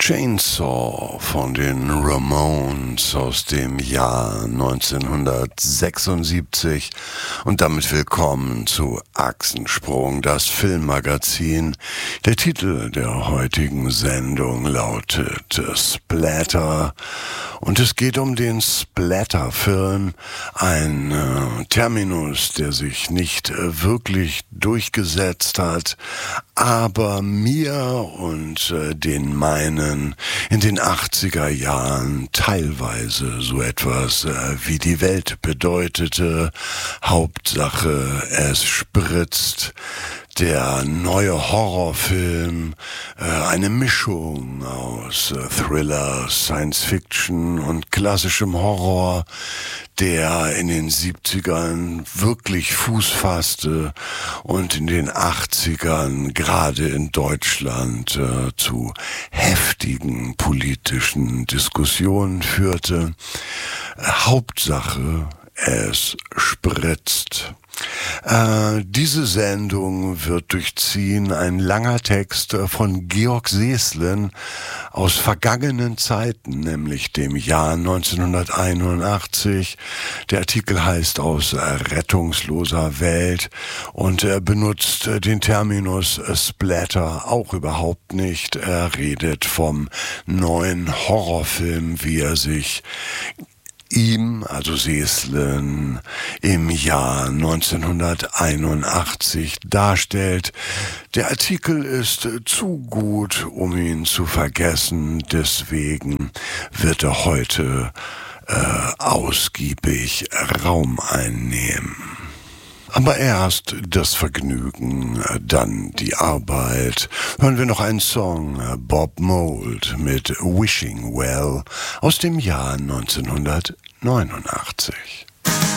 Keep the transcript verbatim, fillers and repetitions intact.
Chainsaw von den Ramones aus dem Jahr neunzehnhundertsechsundsiebzig und damit willkommen zu Achsensprung, das Filmmagazin. Der Titel der heutigen Sendung lautet Splatter und es geht um den Splatter-Film, ein äh, Terminus, der sich nicht äh, wirklich durchgesetzt hat, aber mir und äh, den meinen in den achtziger Jahren teilweise so etwas äh, wie die Welt bedeutete. Hauptsache, es spritzt. Der neue Horrorfilm, äh, eine Mischung aus äh, Thriller, Science Fiction und klassischem Horror, der in den siebzigern wirklich Fuß fasste und in den achtzigern gerade in Deutschland äh, zu heftigen politischen Diskussionen führte. Äh, Hauptsache, es spritzt. Äh, diese Sendung wird durchziehen ein langer Text von Georg Seeßlen aus vergangenen Zeiten, nämlich dem Jahr neunzehnhunderteinundachtzig. Der Artikel heißt Aus rettungsloser Welt und er benutzt den Terminus Splatter auch überhaupt nicht. Er redet vom neuen Horrorfilm, wie er sich ihm, also Seeßlen, im Jahr neunzehnhunderteinundachtzig darstellt. Der Artikel ist zu gut, um ihn zu vergessen, deswegen wird er heute äh, ausgiebig Raum einnehmen. Aber erst das Vergnügen, dann die Arbeit. Hören wir noch einen Song, Bob Mould mit Wishing Well aus dem Jahr neunzehnhundertneunundachtzig.